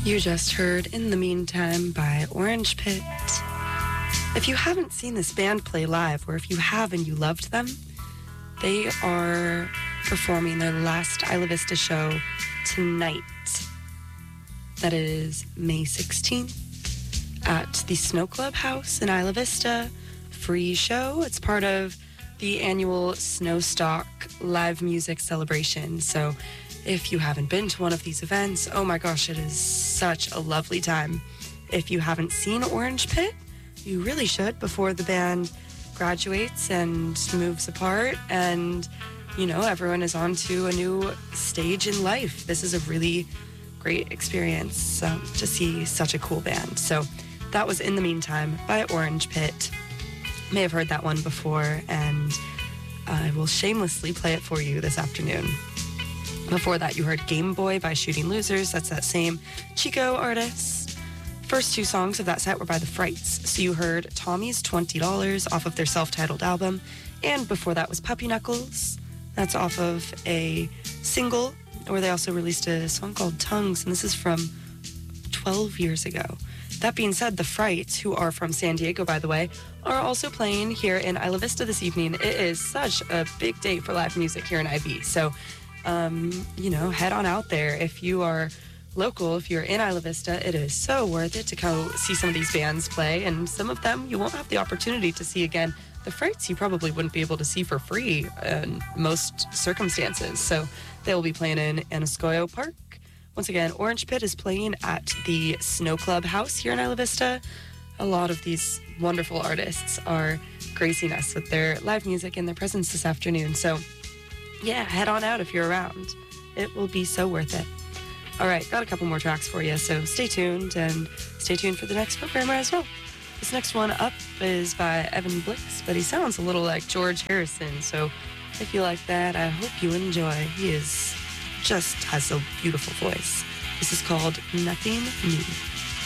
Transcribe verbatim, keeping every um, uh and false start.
You just heard In the Meantime by Orange Pit. If you haven't seen this band play live, or if you have and you loved them, they are performing their last Isla Vista show tonight. That is May sixteenth at the Snow Club House in Isla Vista. Free show. It's part of the annual Snowstock live music celebration. So if you haven't been to one of these events, oh my gosh, it is such a lovely time. If you haven't seen Orange Pit, you really should before the band graduates and moves apart and, you know, everyone is on to a new stage in life. This is a really great experience um, to see such a cool band. So that was In the Meantime by Orange Pit. May have heard that one before, and I will shamelessly play it for you this afternoon. Before that, you heard Game Boy by Shooting Losers. That's that same Chico artist. First two songs of that set were by The Frights. So you heard Tommy's twenty dollars off of their self-titled album. And before that was Puppy Knuckles. That's off of a single where they also released a song called Tongues. And this is from twelve years ago. That being said, The Frights, who are from San Diego, by the way, are also playing here in Isla Vista this evening. It is such a big day for live music here in I V. So Um, you know, head on out there. If you are local, if you're in Isla Vista, it is so worth it to go see some of these bands play, and some of them you won't have the opportunity to see again. The Frights you probably wouldn't be able to see for free in most circumstances, so they will be playing in Anascoyo Park. Once again, Orange Pit is playing at the Snow Club House here in Isla Vista. A lot of these wonderful artists are gracing us with their live music and their presence this afternoon, so yeah, head on out if you're around. It will be so worth it. All right, got a couple more tracks for you, so stay tuned and stay tuned for the next programmer as well. This next one up is by Evan Blix, but he sounds a little like George Harrison, so if you like that, I hope you enjoy. He is just has a beautiful voice. This is called Nothing New.